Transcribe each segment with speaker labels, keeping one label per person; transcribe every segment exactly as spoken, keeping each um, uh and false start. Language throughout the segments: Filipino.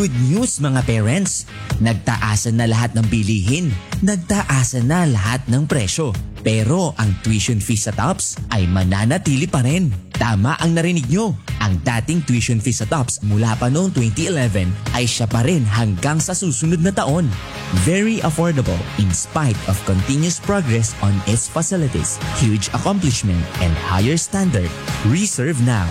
Speaker 1: Good news mga parents! Nagtaasan na lahat ng bilihin. Nagtaasan na lahat ng presyo. Pero ang tuition fee sa TOPS ay mananatili pa rin. Tama ang narinig nyo. Ang dating tuition fee sa TOPS mula pa noong twenty eleven ay siya pa rin hanggang sa susunod na taon. Very affordable in spite of continuous progress on its facilities, huge accomplishment, and higher standard. Reserve now.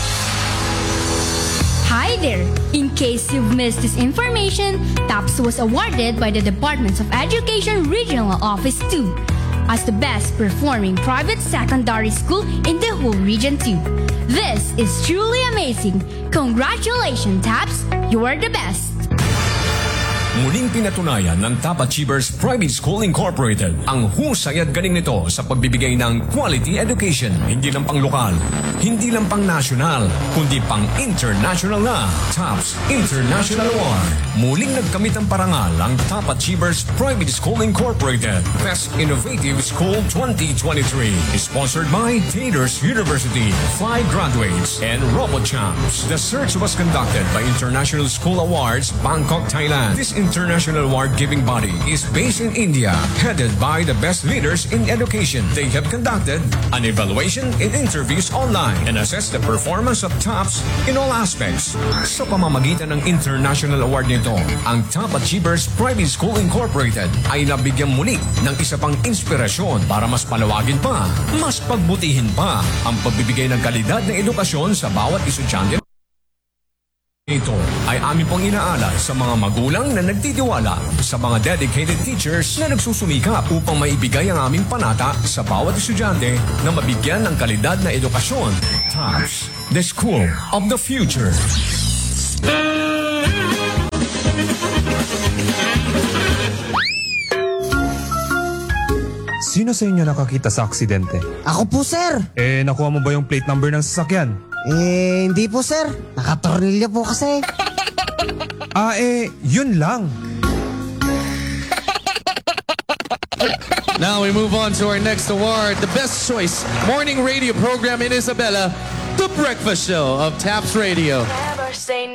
Speaker 2: Hi there! In case you've missed this information, TOPS was awarded by the Department of Education Regional Office two as the best performing private secondary school in the whole Region two. This is truly amazing! Congratulations, TOPS! You are the best!
Speaker 3: Muling pinatunayan ng Top Achievers Private School Incorporated ang husay at galing nito sa pagbibigay ng quality education. Hindi lang pang lokal, hindi lang pang national, kundi pang international na. TOPS International Award. Muling nagkamit ang parangal ang Top Achievers Private School Incorporated Best Innovative School twenty twenty-three. Sponsored by Traders University, Fly Graduates, and RoboChamps. The search was conducted by International School Awards, Bangkok, Thailand. This international award-giving body is based in India, headed by the best leaders in education. They have conducted an evaluation and interviews online and assessed the performance of TOPS in all aspects. Sa pamamagitan ng international award nito, ang Top Achievers Private School Incorporated ay nabigyan muli ng isa pang inspirasyon para mas palawagin pa, mas pagbutihin pa ang pagbibigay ng kalidad na edukasyon sa bawat estudyante. Ito ay amin pong inaalay sa mga magulang na nagtitiwala sa mga dedicated teachers na nagsusumikap upang maibigay ang aming panata sa bawat estudyante na mabigyan ng kalidad na edukasyon. TOPS, the School of the Future.
Speaker 4: Sino sa inyo nakakita sa aksidente?
Speaker 5: Ako po, sir.
Speaker 4: Eh, nakuha mo ba yung plate number ng sasakyan?
Speaker 5: Eh, hindi po, sir. Nakatornilyo po kasi.
Speaker 4: Ah, eh, yun lang.
Speaker 6: Now we move on to our next award, the Best Choice Morning Radio Program in Isabela, The Breakfast Show of TOPS Radio.
Speaker 7: Never say